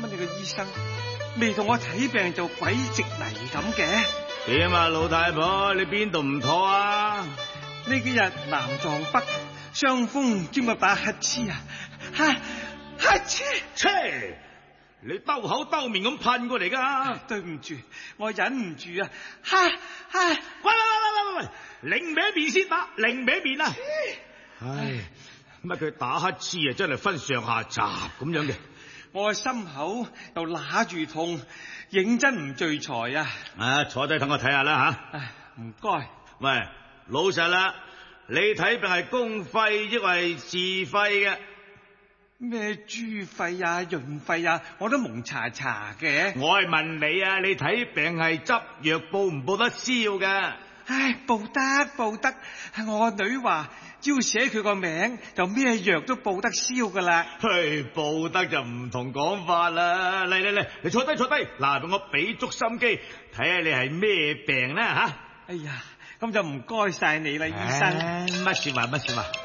乜你個醫生未同我睇病就鬼直嚟咁嘅？ 點啊，老太婆，你邊度唔妥啊？ 呢幾日南撞北，傷風兼個打乞嗤啊！乞嗤！ 切！你兜口兜面咁噴過嚟噶？ 對唔住，我忍唔住啊！ 喂，擰歪面先打，擰歪面啊！唉，乜佢打乞嗤啊，真係分上下集咁樣嘅。 我個心口又揦住痛，認真唔聚財啊！ 啊，坐低等我睇下啦吓。 唔該。 喂，老實啦，你睇病係公費抑或係自費嘅？ 咩豬肺啊、潤肺啊，我都蒙查查嘅。 我係問你啊，你睇病係執藥報唔報得銷㗎？ 唉，報得，我個女話只要寫佢個名，就咩藥都報得銷噶啦。 嘿，報得就唔同講法啦。嚟，你坐低。嗱，我俾足心機睇下你係咩病啦吓。 哎呀，咁就唔該晒你啦，醫生。 乜說話。